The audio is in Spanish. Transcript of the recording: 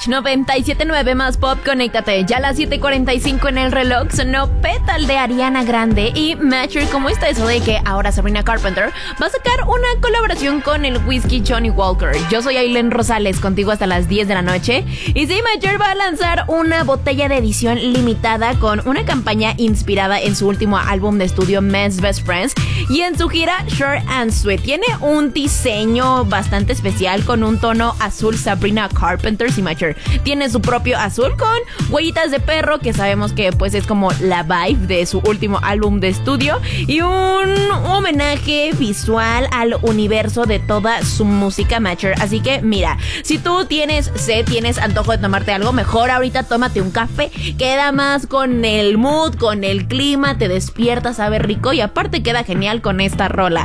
Match 97.9 más pop, conéctate. Ya a las 7:45 en el reloj sonó Petal de Ariana Grande. Y Matcher, ¿cómo está eso de que ahora Sabrina Carpenter va a sacar una colaboración con el whisky Johnny Walker? Yo soy Aileen Rosales, contigo hasta las 10 de la noche. Y sí, Matcher va a lanzar una botella de edición limitada con una campaña inspirada en su último álbum de estudio Men's Best Friends y en su gira Short and Sweet. Tiene un diseño bastante especial con un tono azul Sabrina Carpenter Signature. Tiene su propio azul con huellitas de perro, que sabemos que pues es como la vibe de su último álbum de estudio, y un homenaje visual al universo de toda su música, Matcher. Así que mira, si tú tienes sed, tienes antojo de tomarte algo, mejor ahorita tómate un café. Queda más con el mood, con el clima, te despierta, sabe rico y aparte queda genial con esta rola.